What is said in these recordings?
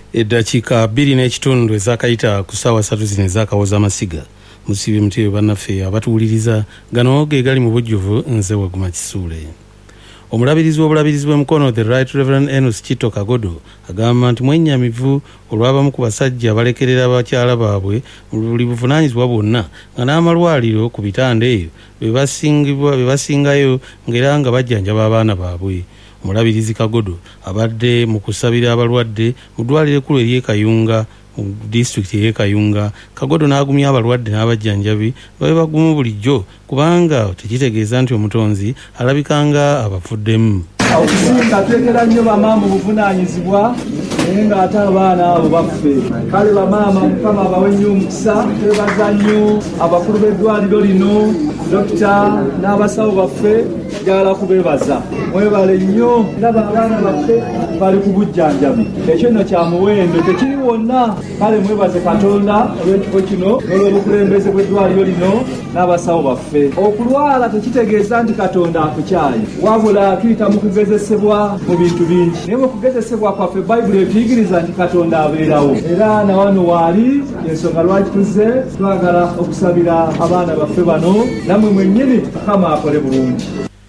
Eddakiika 2:00 ezakayita ku ssaawa 3 zino ezakawoza amasiga musibe mutebe bannaffe abatuwuliriza gano ge gali mu bujjuvu nze Waguma Kisuule. Omulabirizi w'obulabirizi bw'emikono the Right Reverend Enos Kito Kagodo agamba nti mwennyamivu olw'abamu ku basajja balekerera abakyala baabwe mu buli buvunaanyizibwa bwonna nga n'amalwaliro ku bitanda eyo be basingayo ng'era nga bajjanjaba abaana baabwe. Omulabirizi Kagodo abadde mu kusabira abalwadde mu ddwaliro ekkulu ery'e Kayunga mu disitulikiti ey'e Kayunga. Kagodo n'agumya abalwadde n'abajjanjabi babe bagumu bulijjo kubanga tekitegeeza nti omutonzi alabikanga abafuddemu. Okusinga twekera nnyo bamaama obuvunaanyizibwa naye ng'ate abaana abo baffe. Kale bamaama Mukama abawe nnyo omukisa, twebaza nnyo abakulu b'eddwaliro lino, dokita n'abasawo baffe njagala kubeebaza. Mwebale nnyo ndaba abaana baffe bali ku bujjanjabi. Ekyo nno kya muwendo tekiri wonna. Kale mwebaze Katonda olw'ekifo kino n'olw'obukulembeze bw'eddwaliro lino n'abasawo baffe. Okulwala tekitegeeza nti Katonda akukyaye, wabula tuyita mu kugezesebwa mu bintu bingi. Naye mu kugezesebwa kwaffe Bayibuli etuyigiriza nti Katonda abeerawo. Era na wano waali ensonga lwaki tuzze twagala okusabira abaana baffe bano nammwe mwennyini Mukama akole bulungi.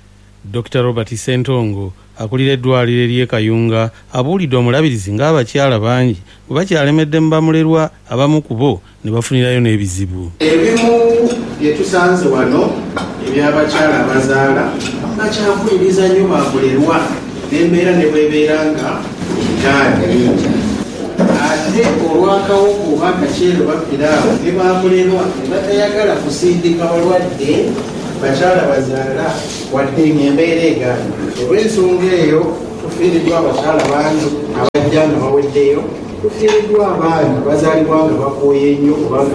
Dr. Robert Sentongo akulira eddwaliro ery'e Kayunga abuulidde omulabirizi ng'abakyala bangi bwe bakyalemedde mu bamulerwa abamu ku bo ne bafunirayo n'ebizibu. Ebimu bye tusanze wano eby'abakyala abazaala bakyakuliriza nnyo bamulerwa n'embeera ne bwebeera nga entaani. Ate olw'akawuka akakyero baffiraawo ne bamulerwa ne batayagala kusindika balwadde bakyala bazaala wadde ng'embeera egaana. Olw'ensonga eyo tufiiriddwa abakyala bangi abajja nga baweddeyo, tufiiriddwa abaana bazaalibwa nga bakooye nnyo kubanga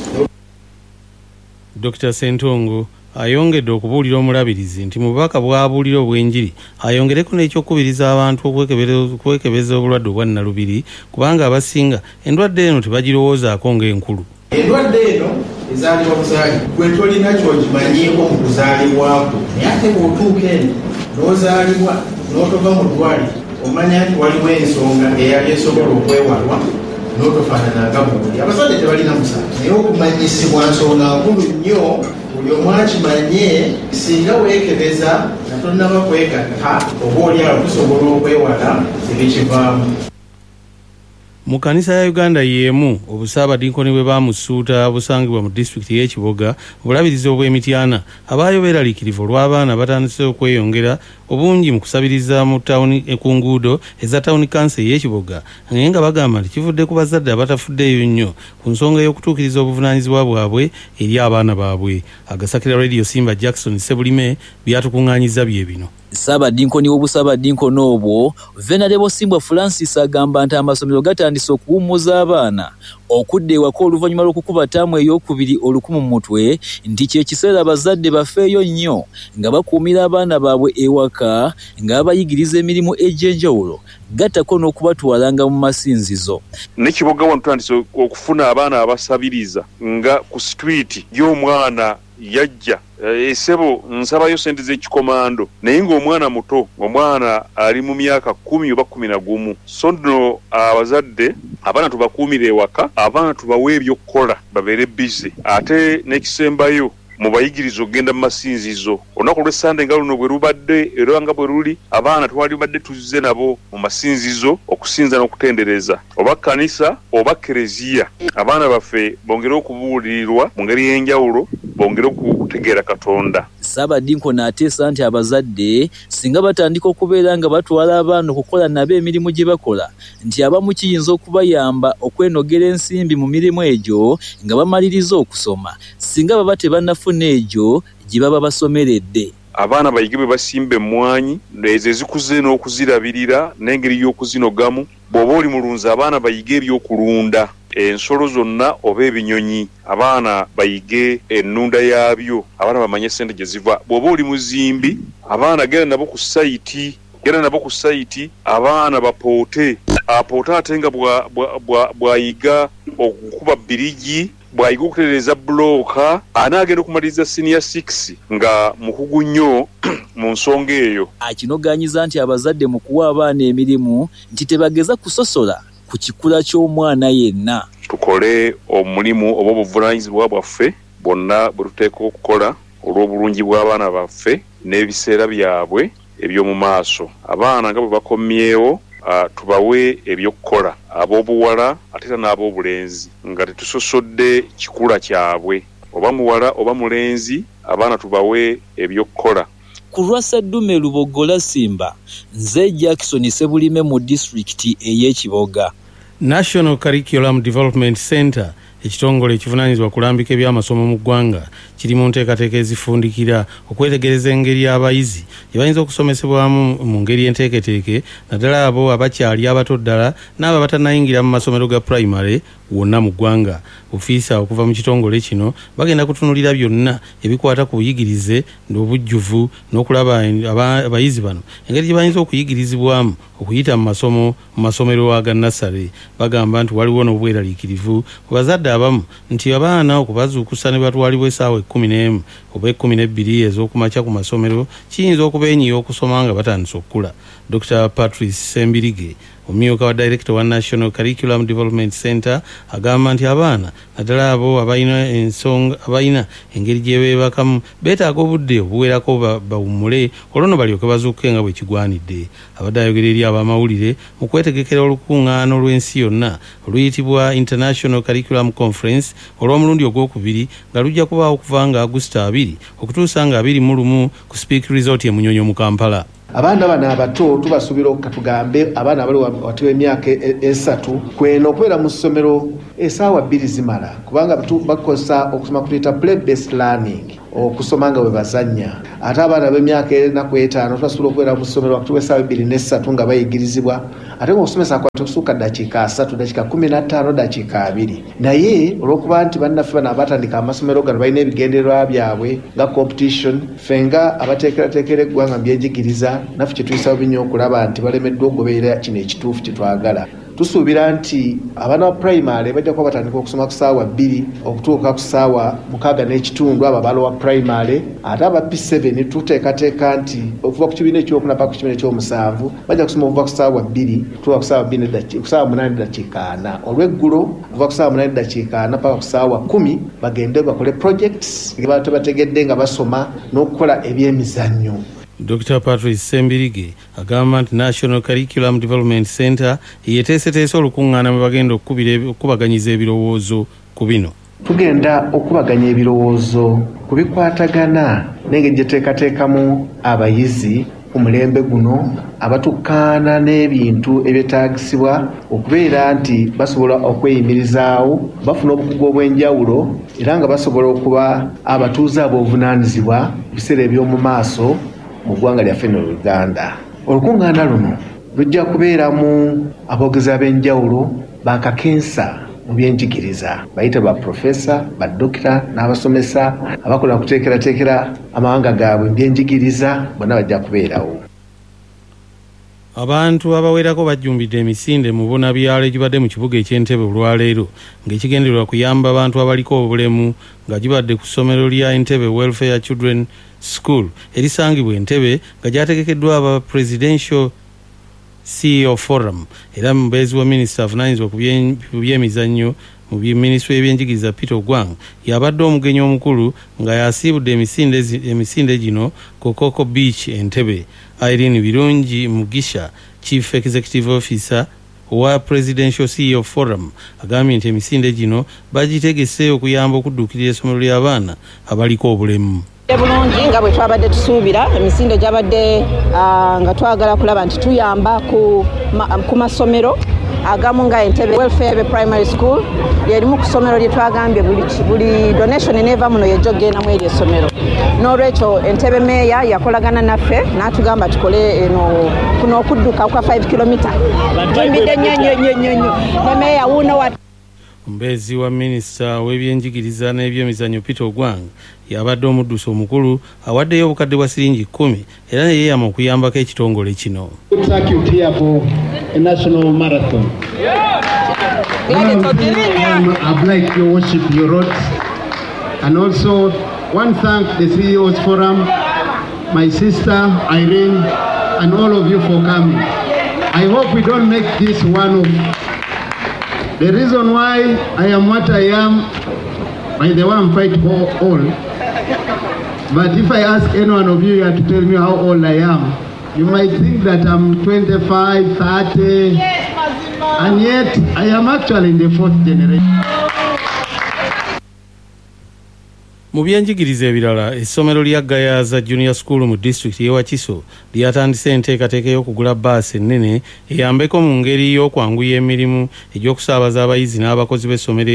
Dr. Sentongo ayongedde okubuulira omulabirizi nti mu bubaka bw'abuulira obw'enjiri ayongereko n'ekyokubiriza abantu okwekebeza obulwadde obwa nnalubiri kubanga abasinga endwadde eno tebagirowoozaako ng'enkulu. Endwadde eno ezaalibwa buzaali gwe tolina ky'ogimanyiiko mu kuzaalibwako, naye ate bw'otuuka eno n'ozaalibwa n'otova mu ddwaliro omanya nti waliwo ensonga eyali esobola okwewalwa n'otofaanananga buuli. Abazadde tebalina musango, naye okumanyisibwa nsonga nkulu nnyo. Buli omu akimanye singa weekebeza nga tonnaba kwegatta oba oli awo tusobola okwewala ebikivaamu. Mu kkanisa ya Uganda y'emu obusaabadinkoni bwe baamusuuta busangibwa mu disitulikiti y'Ekiboga obulabirizi obw'Emityana abaayo beeraliikirivu olw'abaana batandise okweyongera obungi mu kusabiriza mu ttawuni ku nguudo eza ttawuni kansa y'Ekiboga naye nga bagamba nti kivudde ku bazadde abatafuddeeyo nnyo ku nsonga y'okutuukiriza obuvunaanyizibwa bwabwe eri abaana baabwe. Agasakira Radio Simba Jackson Sebulime byatukuŋŋaanyizza bye bino. Ssaabadinkoni w'obusaabadinkoni obwo Venerable Simbwa Francis agamba nti amasomero gatandise okuwummuza abaana okudda ewaka oluvannyuma lw'okukuba ttaamu ey'okubiri olukumu mu mutwe nti kye kiseera abazadde bafeeyo nnyo nga bakuumira abaana baabwe ewaka nga bayigiriza emirimu egy'enjawulo gattako n'okubatwalanga mu masinzizo. N'Ekiboga wano tutandise okufuna abaana abasabiriza nga ku sitwiti y'omwana yajja esebo nsabayo sente z'ekikomando naye ng'omwana muto omwana ali mu myaka 10 oba 11. So nno abazadde abaana tubakuumira ewaka, abaana tubawe ebyokukola babeere busy. Ate n'ekisembayo mu bayigiriza okugenda mu masinzizo. Olunaku lw'Essande nga luno bwe lubadde era nga bwe luli abaana twalibadde tuzze nabo mu masinzizo okusinza n'okutendereza oba kkanisa oba kereziya. Abaana baffe bongere okubuulirirwa mu ngeri y'enjawulo, bongere okutegeera Katonda. Ssaabadinkoni ateesa nti abazadde singa batandika okubeera nga batwala abaana okukola nabo emirimu gye bakola nti abamu kiyinza okubayamba okwenogera ensimbi mu mirimu egyo nga bamaliriza okusoma singa baba tebannafuna egyo gye baba basomeredde. Abaana bayige bwe basimba emmwanyi ezo ezikuze n'okuzirabirira n'engeri y'okuzinogamu. Bw'oba oli mulunzi abaana bayige ebyokulunda ensolo zonna oba ebinyonyi, abaana bayige ennunda yaabyo, abaana bamanye sente gye ziva. Bw'oba oli muzimbi abaana genda nabo ku sayiti abaana bapoote. Apoote ate nga bwayiga okukuba birigi, bwayiga okutereeza bulooka, anaagenda okumaliriza senior 6 nga mukugu nnyo mu nsonga eyo. Akinoganyiza nti abazadde mu kuwa abaana emirimu nti tebageza kusosola ku kikula ky'omwana yenna. Tukole omulimu oba obuvunaanyizibwa bwaffe bwonna bwe tuteeka okukola olw'obulungi bw'abaana baffe n'ebiseera byabwe eby'omu maaso. Abaana nga bwe bakomyewo tubawe ebyokukola ab'obuwala ate era n'ab'obulenzi nga tetusosodde kikula kyabwe, oba muwala oba mulenzi, abaana tubawe ebyokukola. Ku lwa Sseddume Lubogola Simba, nze Jackson Sebulime mu disitulikiti ey'Ekiboga. National Curriculum Development Center, ekitongole ekivunaanyizibwa kulambika ebyamasomo mu ggwanga, kiri mu nteekateeka ezifundikira okwetegereza engeri abayizi gye bayinza okusomesebwamu mu ngeri enteeketeeke, naddala abo abakyali abato ddala n'abo abatannayingira mu masomero ga primary wonna mu ggwanga. Ofiisa okuva mu kitongole kino bagenda kutunulira byonna ebikwata ku buyigirize n'obujjuvu n'okulaba abayizi bano engeri gye bayinza okuyigirizibwamu okuyita mu masomero aga nasale. Bagamba nti waliwo n'obweraliikirivu ku bazadde abamu nti abaana okubazuukusa ne batwalibwa essaawa 11 oba 12 ez'okumakya ku masomero kiyinza okubenyiya okusoma nga batandise okukula. Dr. Patrice Sembirige, omumyuka wa Director wa National Curriculum Development Center, agamba nti abaana naddala abo abalina engeri gye beebakamu beetaaga obudde obuwerako bawummule olwo balyoke bazuukuke nga bwe kigwanidde. Abadde ayogera eri abamawulire mu kwetegekera olukuŋŋaano lw'ensi yonna oluyitibwa International Curriculum Conference olw'omulundi ogwokubiri nga lujja kubaawo okuva nga August 2 okutuusa nga 21 ku Speak Resort e Munyonyo mu Kampala. Abaana bano abato tubasuubira okatugambe abaana abali wati w'emyaka 3 kweno okubeera mu ssomero essaawa 2 zimala, kubanga bakozesa okusoma kutuyita play based learning, okusoma nga bwe bazannya. Ate abaana b'emyaka 4 ku 5 tubasuubira okubeera mu ssomero wakati w'essaawa 2 ne 3 nga bayigirizibwa, ate ng'okusomesa kwatusuuka dakiika 3, dakiika 15, dakiika 2. Naye olw'okuba nti bannaffe bano abatandika amasomero gano balina ebigendererwa byabwe nga competition, fenga abateekerateekera eggwanga mu byenjigiriza naffe kye tuyisawo nnyo okulaba nti balemeddwa okugoberera kino ekituufu kye twagala. Tusuubira nti abaana ba primary bajja kuba batandika okusoma ku ssaawa 2 okutuuka ku ssaawa 6:30 abo abaana wa primary, ate aba P7 tuteekateeka nti okuva ku kibiina ekyokuna paka ku kibiina ekyomusanvu bajja kusoma okuva ku ssaawa 2 kutuuka ku ssaawa 8:4, olw'eggulo okuva ku ssaawa 8:4 paka ku ssaawa 10 bagende bakole projects bategedde nga basoma n'okukola ebyemizannyo. Dr. Patrice Sembirige agamba nti National Curriculum Development Center yeteeseteese olukuŋŋaana mwe bagenda okubaganyiza ebirowoozo ku bino. Tugenda okubaganya ebirowoozo ku bikwatagana n'engeri gye teekateekamu abayizi ku mulembe guno abatukkaana n'ebintu ebyetaagisibwa okubeera nti basobola okweyimirizaawo, bafuna obukugu obw'enjawulo era nga basobola okuba abatuuze ab'obuvunaanyizibwa mu biseera eby'omu maaso mu ggwanga lyaffe no Uganda. Olukuŋŋaana luno lujja kubeeramu aboogezi ab'enjawulo bakakensa mu byenjigiriza, bayita ba profesa, ba dokita n'abasomesa abakola kuteekerateekera amawanga gaabwe mu byenjigiriza, bonna bajja kubeerawo. Abantu abawerako bajjumbidde emisinde mu bunabyalo egibadde mu kibuga eky'Entebbe olwaleero ng'ekigendererwa kuyamba abantu abaliko obulemu nga gibadde ku ssomero lya Entebbe Welfare Children School erisangibwa Entebbe nga gyategekeddwa aba Presidential CEO Forum. Era mubeezi wa minisita avunaanyizibwa ku byemizannyo mu minisitule y'ebyenjigiriza Peter Ogwang yabadde omugenyi omukulu nga yasiibudde emisinde gino ku Coco Beach Entebbe. Irene Birungi Mugisha, Chief Executive Officer wa Presidential CEO Forum, agambye nti emisinde gino bagitegese okuyamba okuddukirira essomero ly'abaana abaliko obulemu. Bulungi nga bwe twabadde tusuubira, emisinde gyabadde nga twagala kulaba nti tuyamba ku masomero agamu nga Entebbe Welfare Primary School lyerimu ku ssomero lye twagambye buli donation eneva muno yejogenda mu eryo essomero. N'olwekyo Entebbe Meeya yakolagana naffe n'atugamba tukole kuno okudduka kwa 5 kilomita. Tumbidde nnyo ne Meeya wuuno wa Omubeezi wa minisita w'ebyenjigiriza n'ebyemizannyo Peter Ogwang yabadde omuddusi omukulu awaddeyo obukadde bwa siringi 10 era ne yeeyama okuyambako ekitongole kino. National Marathon. I'd like to worship your roads and also one thank the CEO's Forum, my sister Irene, and all of you for coming. I hope we don't make this one of The reason why I am what I am, by the way, I'm quite old. But if I ask any one of you here to tell me how old I am, you might think that I'm 25, 30, and yet I am actually in the fourth generation. Mu byenjigiriza ebirala essomero lya Gayaza Junior School mu district y'e Wakiso lyatandise enteekateeka y'okugula bbaasi ennene eyambeko mu ngeri y'okwanguya emirimu egy'okusaabaza abayizi n'abakozi b'essomero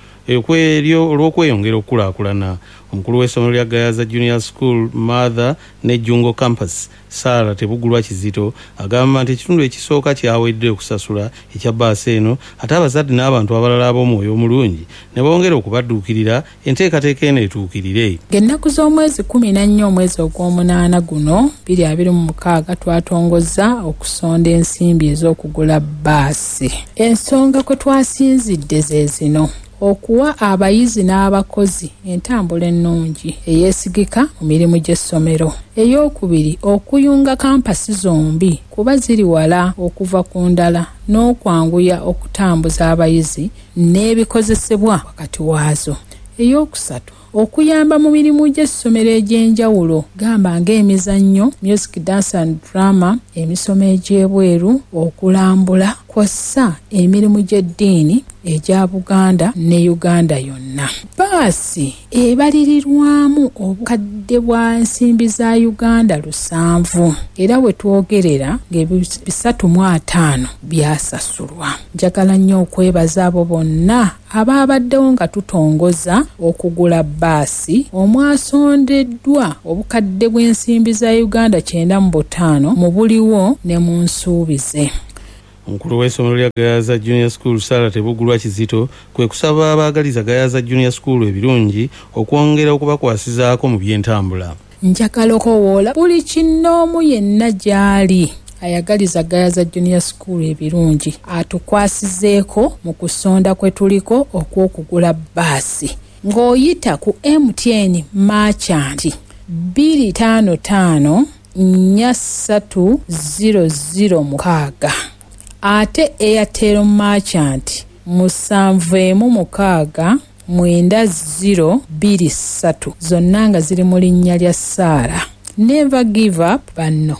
eryo olw'okweyongera okukulaakulana. Omukulu w'essomero lya Gayaza Junior School Mother ne Jungo Campus Sarah Tebugulwa Kizito agamba nti ekitundu ekisooka kyawedde okusasula ekya bbaasi eno ate abazadde n'abantu abalala ab'omwoyo omulungi ne bongera okubadduukirira enteekateeka eno etuukirire. Ng'ennaku z'omwezi 14 omwezi ogw'omunaana guno 2026 twatongozza okusonda ensimbi ez'okugula bbaasi. Ensonga kwe twasinzidde ze zino: okuwa abayizi n'abakozi entambula ennungi eyeesigika mu mirimu gy'essomero. Eyokubiri, okuyunga kampasi zombi kuba ziri wala okuva ku ndala n'okwanguya okutambuza abayizi n'ebikozesebwa wakati waazo. Eyokusatu, okuyamba mu mirimu gy'essomero egy'enjawulo gamba ng'emizannyo, music, dance and drama, emisomo egy'ebweru, okulambula kw'ossa emirimu gy'eddiini egya Buganda ne Uganda yonna. Bbaasi ebalirirwamu obukadde bwa nsimbi za Uganda 700 era we twogerera ng'ebisatu byasasulwa. Njagala nnyo okwebaza abo bonna abaabaddewo nga tutongoza okugula bbaasi omwasondeddwa obukadde bw'ensimbi za Uganda 950 mu buliwo ne mu nsuubize. Omukulu w'essomero lya Gayaza Junior School Sarah Tebugulwa Kizito kwe kusaba abaagaliza Gayaza Junior School ebirungi okwongera okubakwasizaako mu by'entambula. Njagala okowoola buli kinnoomu yenna gy'ali ayagaliza Gayaza Junior School ebirungi atukwasizeeko mu kusonda kwe tuliko okw'okugula bbaasi. Ng'oyita ku MTN Merchant 255 4300 ate Airtel Merchant 716 9023 zonna nga ziri mu linnya lya Sarah. Never give up banno.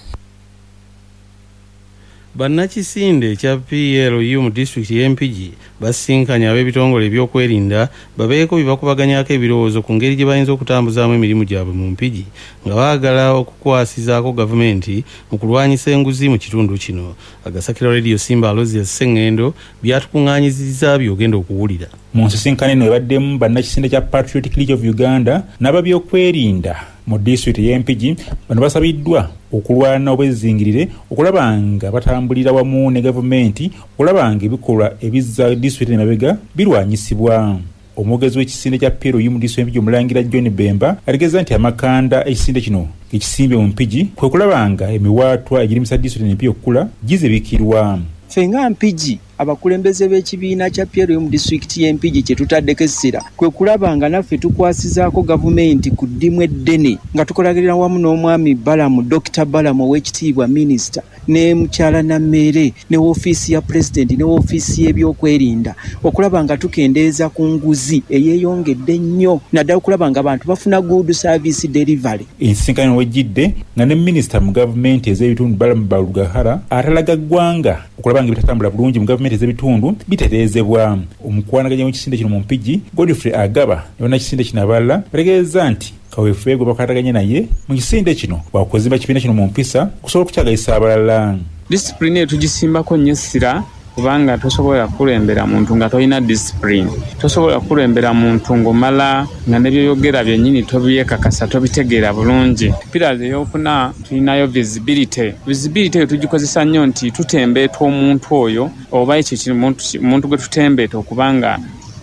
Bannakisinde ekya PLU mu district y'Empigi basinkanya ab'ebitongole ebyokwerinda babeeko bibakubaganyako ebirowoozo ku ngeri gye bayinza okutambuzaamu emirimu gyabwe mu Mpigi nga baagala okukwasizaako gavumenti mu kulwanyisa enguzi mu kitundu kino. Agasakira Radio Simba Aloziya Sengendo byatukuŋŋaanyizizza byogenda okuwulira. Mu nsisinkano eno ebaddemu bannakisinde kya Patriotic League of Uganda n'ababyokwerinda mu district y'Empigi. Bano basabiddwa okulwana obwezingirire okulaba nga batambulira wamu ne gavumenti okulaba nga ebikolwa ebizza district emabega birwanyisibwa. Omwogezi w'ekisinde kya PLU mu district y'Empigi Omulangira John Bemba ategeeza nti amakanda ekisinde kino ekisimbe mu Mpigi kwe kulaba nga emiwaatwa egirimisa district empya okukula gizibikirwa. Ffe nga Mpigi abakulembeze b'ekibiina kya PLU mu disitulikiti y'Empigi kye tutaddeko essira kwe kulaba nga naffe tukwasizaako gavumenti ku ddimu eddene nga tukolagirira wamu n'omwami Balamu, Dr. Balamu ow'ekitiibwa minisita, ne mukyala Nammeere, ne woofiisi ya pulezidenti, ne woofiisi y'ebyokwerinda okulaba nga tukendeeza ku nguzi eyeeyongedde nnyo naddala okulaba nga abantu bafuna good service delivery. Ensisinkano wejjidde nga ne minisita mu gavumenti ez'ebitundu Balamu Balugahara atalaga ggwanga okulaba nga bitatambula bulungi mu gavumenti ez'ebitundu bitereezebwa. Omukwanaganya w'ekisinde kino mu Mpigi Godfrey Agaba ne bannakisinde kino abalala bategeeza nti kaweefube gwe bakwataganye naye mu kisinde kino wakuzimba kibiina kino mu mpisa kusobola okukyagayisa abalala. Disipulini tugisimbako nnyo essira kubanga tosobola kulembera muntu nga tolina disipulini. Tosobola kulembera muntu ng'omala nga nebyoyogera byennyini tobyekakasa tobitegeera bulungi. Pillars eyokuna tulinayo visibility. Visibility eyo tugikozesa nnyo nti tutembeeta omuntu oyo oba ekyo omuntu gwe tutembeeta okubanga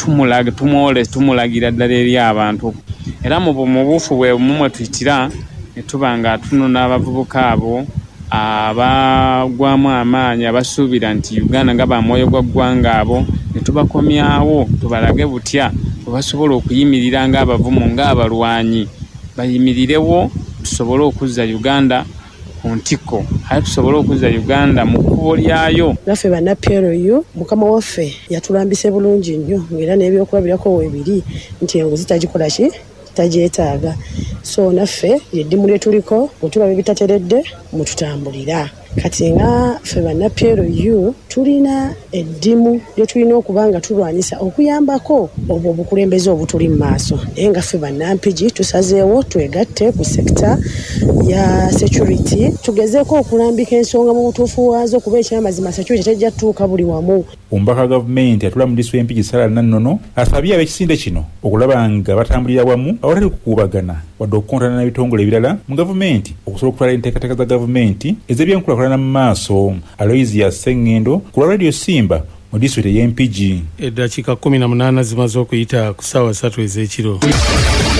tumulagira ddala eri abantu. Era mu buufu bwe mumwe tuyitira ne tuba nga tunona abavubuka abo abagwamu amaanyi abasuubira nti Uganda nga bamwoyo gwa ggwanga abo ne tubakomyawo tubalage butya bwe basobola okuyimirira ng'abavumu ng'abalwanyi bayimirirewo tusobole okuzza Uganda ku ntiko aye tusobole okuzza Uganda mu kkubo lyayo. Naffe bannapero mukama waffe yatulambise bulungi nnyo ng'era n'ebyokulabirako weebiri nti enguzi tagikola ki tagyetaaga. So naffe yeddimu lye tuliko bwe tulaba ebitateredde mututambulira. Kati nga ffe bannapero tulina eddimu lye tulina okuba nga tulwanyisa okuyambako obwo obukulembeze obutuli mu maaso. Naye nga ffe bannampigi tusazeewo twegatte ku sekita ya security tugezeeko okulambika ensonga mu butuufu waazo kuba ekyamazima security tejja tutuuka buli wamu. Omubaka gavumenti atula mu disitulikiti y'Empigi Sarah Nannono asabye ab'ekisinde kino okulaba nga batambulira wamu awatali kukuubagana wadde okukontana n'ebitongole ebirala mu gavumenti okusobola okutwala enteekateeka za gavumenti ez'ebyenkulaakulana mu maaso. Aloysia Sengendo ku Radio Simba mu disitulikiti y'Empigi. Eddakiika 18 zimaze okuyita ku ssaawa 3 ez'ekiro.